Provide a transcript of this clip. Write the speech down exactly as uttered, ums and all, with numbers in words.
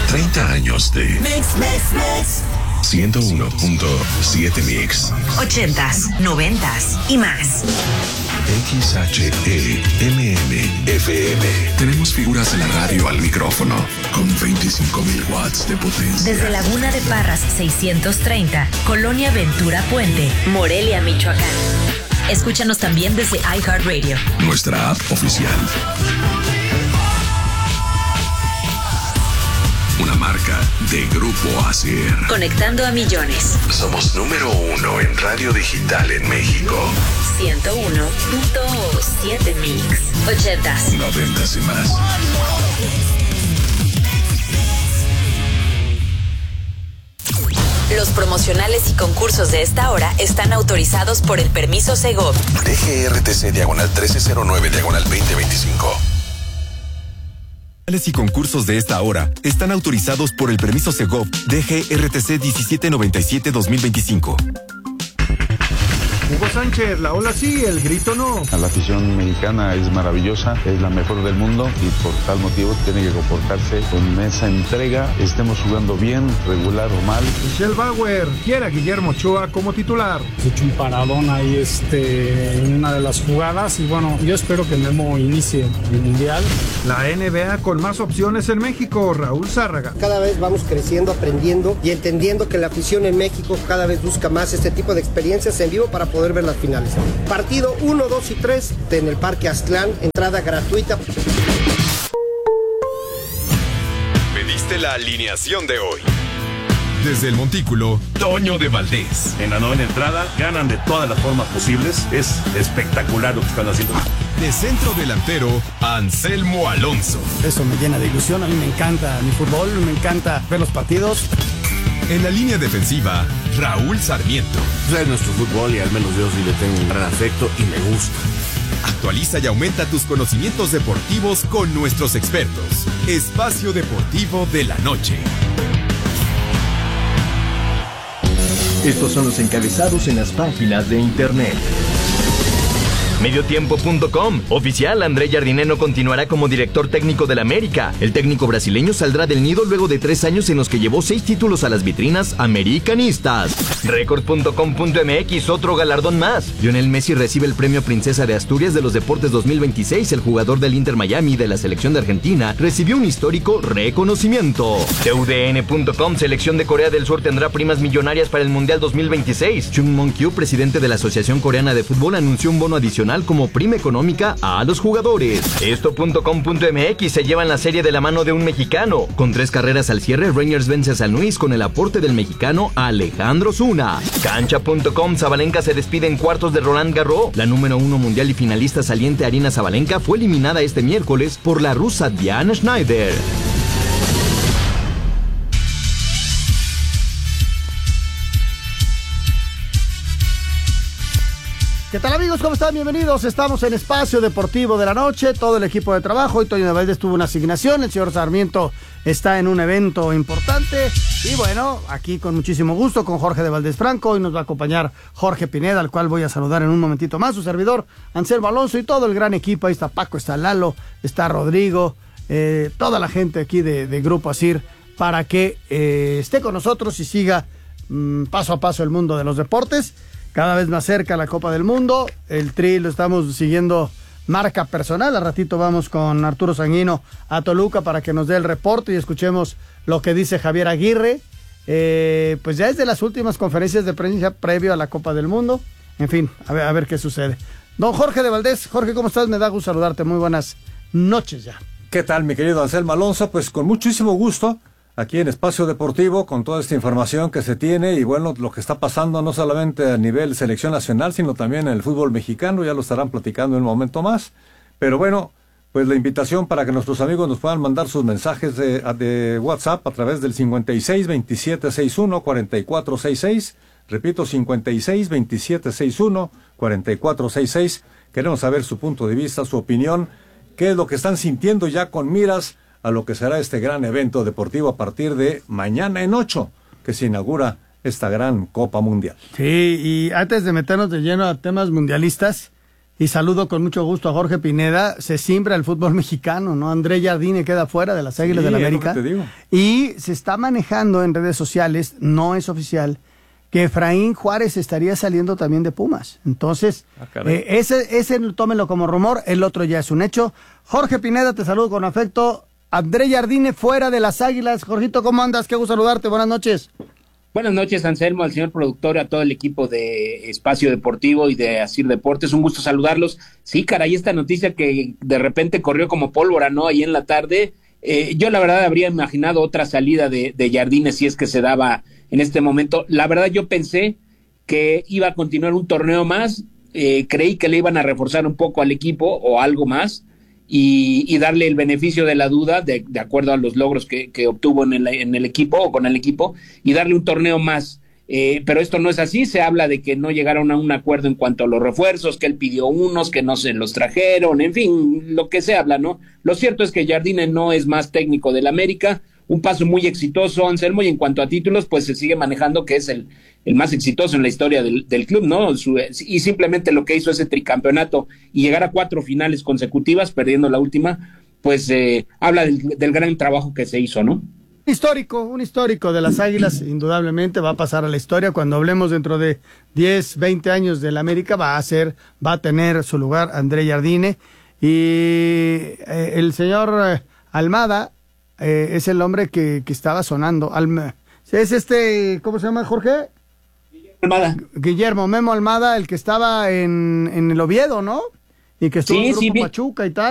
treinta años de Mix, Mix, Mix. ciento uno punto siete Mix. Ochentas, noventas y más. X H E M M F M. Tenemos figuras de la radio al micrófono con veinticinco mil watts de potencia. Desde Laguna de Parras seiscientos treinta, Colonia Ventura Puente, Morelia, Michoacán. Escúchanos también desde iHeartRadio. Nuestra app oficial. Una marca de Grupo Acer. Conectando a millones. Somos número uno en radio digital en México. ciento uno punto siete Mix. Ochentas. Noventas y más. Los promocionales y concursos de esta hora están autorizados por el permiso Segov. D G R T C diagonal trece cero nueve diagonal veinte veinticinco. Y concursos de esta hora están autorizados por el permiso Segov D G R T C diecisiete noventa y siete dos mil veinticinco. Hugo Sánchez, la ola sí, el grito no. La afición mexicana es maravillosa, es la mejor del mundo y por tal motivo tiene que comportarse con esa entrega, estemos jugando bien, regular o mal. Michelle Bauer quiere a Guillermo Ochoa como titular. Se echó un paradón ahí este, en una de las jugadas y bueno, yo espero que Memo inicie el Mundial. La N B A con más opciones en México, Raúl Zárraga. Cada vez vamos creciendo, aprendiendo y entendiendo que la afición en México cada vez busca más este tipo de experiencias en vivo para poder ver las finales. Partido uno, dos y tres en el Parque Aztlán, entrada gratuita. Pediste la alineación de hoy. Desde el Montículo, Toño de Valdés. En la novena entrada, ganan de todas las formas posibles. Es espectacular lo que están haciendo. De centro delantero, Anselmo Alonso. Eso me llena de ilusión, a mí me encanta mi fútbol, me encanta ver los partidos. En la línea defensiva, Raúl Sarmiento. Es nuestro fútbol y al menos yo sí le tengo un gran afecto y me gusta. Actualiza y aumenta tus conocimientos deportivos con nuestros expertos. Espacio Deportivo de la Noche. Estos son los encabezados en las páginas de internet. Mediotiempo punto com. Oficial, André Jardine no continuará como director técnico del América. El técnico brasileño saldrá del nido luego de tres años en los que llevó seis títulos a las vitrinas americanistas. Record punto com punto m x, otro galardón más. Lionel Messi recibe el premio Princesa de Asturias de los Deportes dos mil veintiséis. El jugador del Inter Miami de la selección de Argentina recibió un histórico reconocimiento. T U D N punto com. Selección de Corea del Sur tendrá primas millonarias para el Mundial dos mil veintiséis. Chung Mong-kyu, presidente de la Asociación Coreana de Fútbol, anunció un bono adicional como prima económica a los jugadores. Esto punto com punto m x. Se llevan la serie de la mano de un mexicano. Con tres carreras al cierre, Rangers vence a San Luis con el aporte del mexicano Alejandro Zuna. Cancha punto com. Sabalenka se despide en cuartos de Roland Garros. La número uno mundial y finalista saliente Aryna Sabalenka fue eliminada este miércoles por la rusa Diana Schneider. ¿Qué tal, amigos? ¿Cómo están? Bienvenidos. Estamos en Espacio Deportivo de la Noche, todo el equipo de trabajo. Hoy Toño de Valdés tuvo una asignación, el señor Sarmiento está en un evento importante. Y bueno, aquí con muchísimo gusto con Jorge de Valdés Franco. Hoy nos va a acompañar Jorge Pineda, al cual voy a saludar en un momentito más. Su servidor, Anselmo Alonso, y todo el gran equipo. Ahí está Paco, está Lalo, está Rodrigo, eh, toda la gente aquí de, de Grupo Asir, para que eh, esté con nosotros y siga mmm, paso a paso el mundo de los deportes. Cada vez más cerca la Copa del Mundo, el Tri lo estamos siguiendo marca personal. A ratito vamos con Arturo Sanguino a Toluca para que nos dé el reporte y escuchemos lo que dice Javier Aguirre. Eh, pues ya es de las últimas conferencias de prensa previo a la Copa del Mundo. En fin, a ver, a ver qué sucede. Don Jorge de Valdés. Jorge, ¿cómo estás? Me da gusto saludarte. Muy buenas noches ya. ¿Qué tal, mi querido Anselmo Alonso? Pues con muchísimo gusto, aquí en Espacio Deportivo, con toda esta información que se tiene y bueno, lo que está pasando no solamente a nivel selección nacional, sino también en el fútbol mexicano, ya lo estarán platicando en un momento más. Pero bueno, pues la invitación para que nuestros amigos nos puedan mandar sus mensajes de, de WhatsApp a través del cincuenta y seis, veintisiete sesenta y uno, cuarenta y cuatro sesenta y seis. Repito, cincuenta y seis, veintisiete sesenta y uno, cuarenta y cuatro sesenta y seis. Queremos saber su punto de vista, su opinión, qué es lo que están sintiendo ya con miras a lo que será este gran evento deportivo a partir de mañana en ocho, que se inaugura esta gran Copa Mundial. Sí, y antes de meternos de lleno a temas mundialistas, Y saludo con mucho gusto a Jorge Pineda. Se siembra el fútbol mexicano, ¿no? André Jardine queda fuera de las Águilas Sí, del es lo América. que te digo. Y se está manejando en redes sociales, no es oficial, que Efraín Juárez estaría saliendo también de Pumas. Entonces, Ah, caray. eh, ese, ese tómenlo como rumor, el otro ya es un hecho. Jorge Pineda, te saludo con afecto. André Jardine fuera de las Águilas. Jorgito, ¿cómo andas? Qué gusto saludarte, buenas noches. Buenas noches, Anselmo, al señor productor, a todo el equipo de Espacio Deportivo y de Asir Deportes. Un gusto saludarlos. Sí, caray, esta noticia que de repente corrió como pólvora, ¿no? Ahí en la tarde. Eh, yo la verdad habría imaginado otra salida de, de Jardine si es que se daba en este momento. La verdad yo pensé que iba a continuar un torneo más, eh, creí que le iban a reforzar un poco al equipo o algo más y, y darle el beneficio de la duda de, de acuerdo a los logros que, que obtuvo en el, en el equipo o con el equipo y darle un torneo más. Eh, pero esto no es así, se habla de que no llegaron a un acuerdo en cuanto a los refuerzos, que él pidió unos, que no se los trajeron, en fin, lo que se habla, ¿no? Lo cierto es que Jardine no es más técnico del América, un paso muy exitoso, Anselmo, y en cuanto a títulos, pues se sigue manejando que es el, el más exitoso en la historia del, del club, ¿no? Su, y simplemente lo que hizo ese tricampeonato y llegar a cuatro finales consecutivas, perdiendo la última, pues eh, habla del, del gran trabajo que se hizo, ¿no? Histórico, un histórico de las Águilas, indudablemente va a pasar a la historia. Cuando hablemos dentro de diez, veinte años del América, va a ser, va a tener su lugar André Jardine. Y eh, el señor eh, Almada eh, es el hombre que, que estaba sonando. Alma, es este, ¿cómo se llama, Jorge? Almada. Guillermo Memo Almada, el que estaba en, en el Oviedo, ¿no? Y que estuvo Sí, en el sí, Grupo vi- Pachuca y tal.